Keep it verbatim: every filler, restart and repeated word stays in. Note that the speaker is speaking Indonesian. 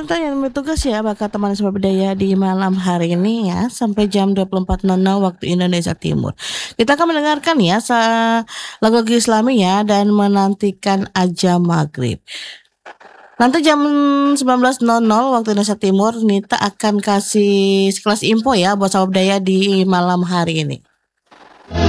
Nata yang bertugas ya bakal teman Suara Budaya di malam hari ini ya sampai jam dua puluh empat nol nol waktu Indonesia Timur. Kita akan mendengarkan ya sa- lagu-lagu Islami ya dan menantikan azan maghrib. Nanti jam sembilan belas nol nol waktu Indonesia Timur Nita akan kasih sekelas info ya buat Suara Budaya di malam hari ini.